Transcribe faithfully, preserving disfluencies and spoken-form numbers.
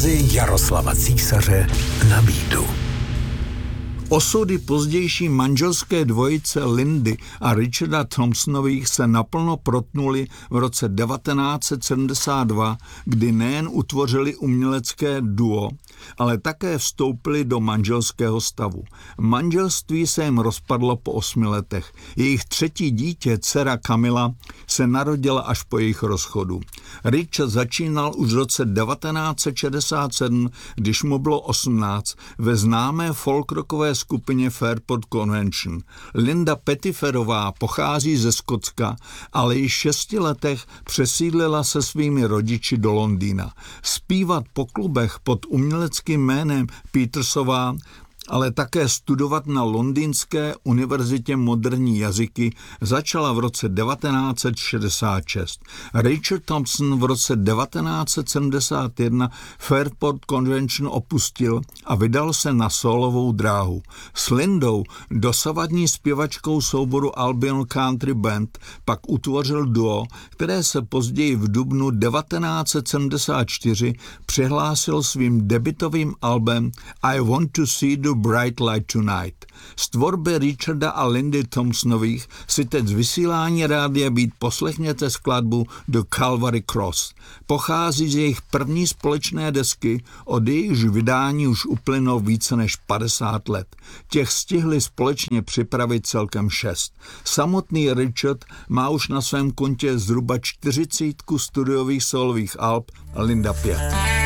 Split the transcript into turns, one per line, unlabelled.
Obrazy Jaroslava Císaře na bídu.
Osudy pozdější manželské dvojice Lindy a Richarda Thompsonových se naplno protnuly v roce devatenáct set sedmdesát dva, kdy nejen utvořili umělecké duo, ale také vstoupili do manželského stavu. Manželství se jim rozpadlo po osmi letech. Jejich třetí dítě, dcera Camilla, se narodila až po jejich rozchodu. Richard začínal už v roce devatenáct set šedesát sedm, když mu bylo osmnáct, ve známé folkrockové skupině Fairport Convention. Linda Pettiferová pochází ze Skotska, ale již v šesti letech přesídlila se svými rodiči do Londýna. Zpívat po klubech pod uměleckým jménem Petersová, ale také studovat na Londýnské univerzitě moderní jazyky začala v roce devatenáct set šedesát šest. Richard Thompson v roce devatenáct set sedmdesát jedna Fairport Convention opustil a vydal se na sólovou dráhu. S Lindou, dosavadní zpěvačkou souboru Albion Country Band, pak utvořil duo, které se později v dubnu devatenáct set sedmdesát čtyři přihlásil svým debutovým albem I Want to See the Bright Light Tonight. Z tvorby Richarda a Lindy Thompsonových si teď z vysílání rádia Beat poslechněte skladbu The Calvary Cross. Pochází z jejich první společné desky, od jejichž vydání už uplynulo více než padesát let. Těch stihli společně připravit celkem šest. Samotný Richard má už na svém kontě zhruba čtyřicítku studiových solových alb, Linda pět.